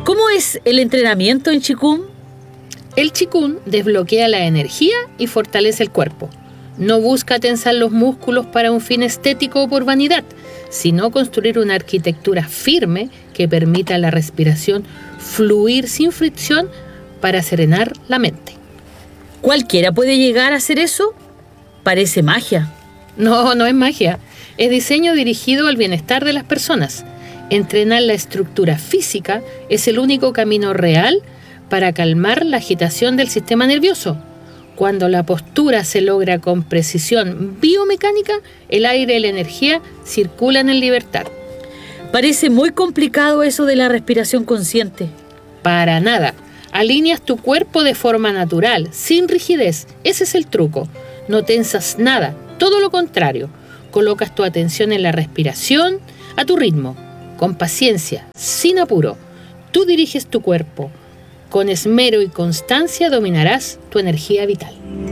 ¿Cómo es el entrenamiento en Qigong? El Qigong desbloquea la energía y fortalece el cuerpo. No busca tensar los músculos para un fin estético o por vanidad, sino construir una arquitectura firme que permita a la respiración fluir sin fricción para serenar la mente. ¿Cualquiera puede llegar a hacer eso? Parece magia. No, no es magia. Es diseño dirigido al bienestar de las personas. Entrenar la estructura física es el único camino real para calmar la agitación del sistema nervioso. Cuando la postura se logra con precisión biomecánica, el aire y la energía circulan en libertad. Parece muy complicado eso de la respiración consciente. Para nada. Alineas tu cuerpo de forma natural, sin rigidez. Ese es el truco. No tensas nada, todo lo contrario. Colocas tu atención en la respiración a tu ritmo, con paciencia, sin apuro. Tú diriges tu cuerpo. Con esmero y constancia dominarás tu energía vital.